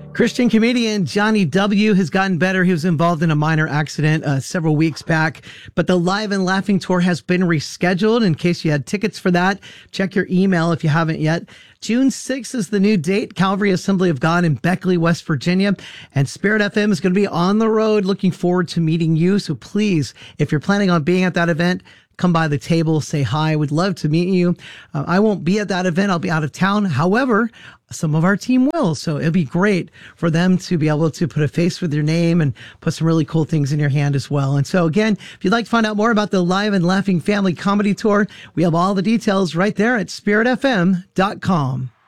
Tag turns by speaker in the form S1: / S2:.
S1: Christian comedian Johnny W. has gotten better. He was involved in a minor accident several weeks back, but the Live and Laughing tour has been rescheduled. In case you had tickets for that, check your email if you haven't yet. June 6th is the new date, Calvary Assembly of God in Beckley, West Virginia. And Spirit FM is going to be on the road. Looking forward to meeting you. So please, if you're planning on being at that event, come by the table, say hi. Would love to meet you. I won't be at that event. I'll be out of town. However, some of our team will. So it'll be great for them to be able to put a face with your name and put some really cool things in your hand as well. And so again, if you'd like to find out more about the Live and Laughing Family Comedy Tour, we have all the details right there at spiritfm.com.